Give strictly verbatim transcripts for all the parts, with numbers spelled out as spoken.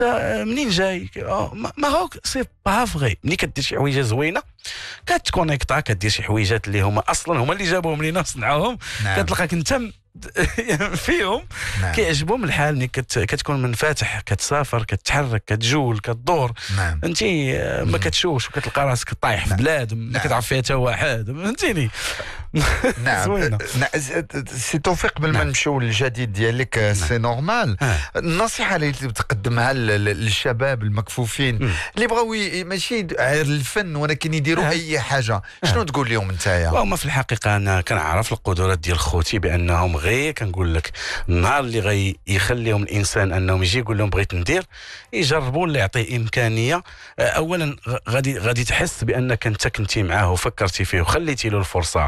منين جاي ماروك سي با فغي. ملي كدير شي حويجه زوينه كتكونيكتا كدير شي حويجات اللي هما اصلا هما اللي جابوهم لينا صنعوهم. نعم. كتلقاك انت فيهم. نعم. كيعجبهم الحال ملي كت... كتكون منفتح كتسافر كتحرك كتجول كتدور. نعم. انت ما كتشوفش وكتلقى راسك طايح في بلاد ما نعم. كتعرف فيها حتى واحد فهمتيني. نعم سي توفيق قبل ما نمشيو للجديد ديالك سي نورمال. النصيحه اللي تقدمها للشباب المكفوفين اللي بغاو ماشي غير الفن ولكن يديروا اي حاجه شنو تقول لهم نتايا؟ هما في الحقيقه انا كنعرف القدرات ديال خوتي بانهم غير كنقول لك النهار اللي غي يخليهم الانسان انهم يجي يقول لهم بغيت ندير يجربوا اللي يعطيه امكانيه. اولا غادي غادي تحس بانك انت كنتي معاه وفكرتي فيه وخليتي له الفرصه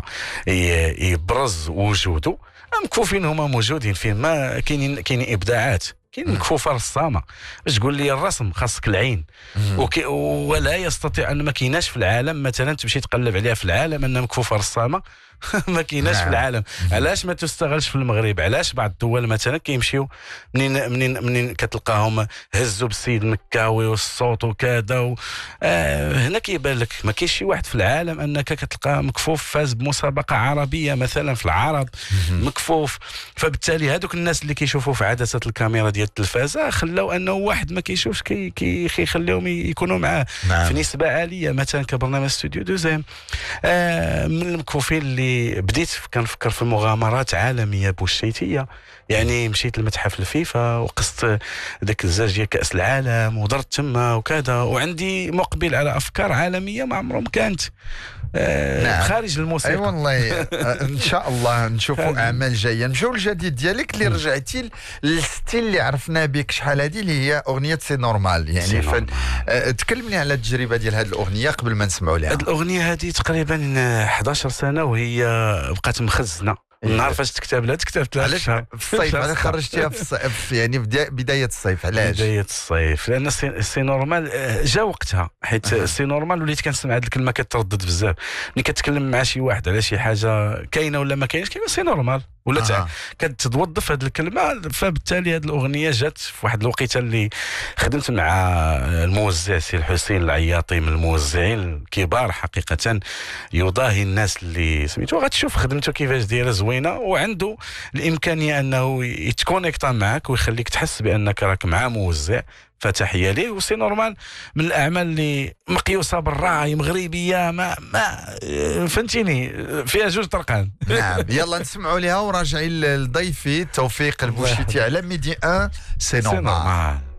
يبرز وجوده. المكفوفين هما موجودين فيه ما كاينين كاينين ابداعات. كاين مكفوفه رسامه باش تقول لي الرسم خاصك العين وكي ولا يستطيع ان ما كايناش في العالم مثلا تمشي تقلب عليها في العالم ان مكفوفه رسامه ما كايناش في العالم. علاش ما تستغلش في المغرب؟ علاش بعض الدول مثلا كيمشيو منين منين منين كتلقاهم هزوا بالسيد مكاوي والصوت وكذا و... آه هنا كيبان لك ما كاينش شي واحد في العالم انك كتلقى مكفوف فاز بمسابقه عربيه مثلا في العرب مكفوف. فبالتالي هذوك الناس اللي كيشوفوا في عدسه الكاميرا ديال التلفازه خلاو انه واحد ما كيشوفش كي كيخليهم يكونوا معاه. نعم. في نسبه عاليه مثلا كبرنامج ستوديو دوزيام. آه من المكفوفين اللي بديت كنفكر في مغامرات عالميه بوشيتيه. يعني مشيت لمتحف الفيفا وقصت ذاك الزاج ديال كاس العالم ودرت تما وكذا وعندي مقبل على افكار عالميه ما عمرهم كانت آه نعم. خارج الموسيقى. اي أيوة والله ان شاء الله نشوفوا اعمال جايه. نمشيو للجديد ديالك اللي رجعتي للستيل اللي عرفنا بك شحال هذه اللي هي اغنيه سي نورمال. يعني فن... آه تكلمني على التجربه ديال هذه الاغنيه قبل ما نسمعوا لها. هذه الاغنيه هذه تقريبا احد عشر سنه وهي بقات مخزنه. النهار فاش تكتب لها كتبت لها علاش في الصيف؟ علاش خرجتيها في الصيف يعني بدايه الصيف؟ علاش بدايه الصيف؟ لان سي نورمال جا وقتها حيت أه. سي نورمال وليت كنسمع هذه الكلمه كتردد بزاف ملي كتكلم مع شي واحد على شي حاجه كاينه ولا ما كاينش كيقول سي نورمال ولا أه. كتوظف هذه الكلمه. فبالتالي هذه الاغنيه جات في واحد الوقيته اللي خدمت مع الموزع سي الحسين العياطي من الموزعين الكبار حقيقه يضاهي الناس اللي سميتو. غتشوف خدمته كيفاش دايره زوينه وعنده الامكانيه انه يتكونيكتا معك ويخليك تحس بانك راك مع موزع. فتحيه ليه. وسي نورمال من الاعمال اللي مقيوسه بالراي مغربيه ما ما فهمتيني فيها جوج طرقان. نعم يلا نسمعوا لها وراجعين لضيفي توفيق البوشيتي على ميدي واحد سي نورمال.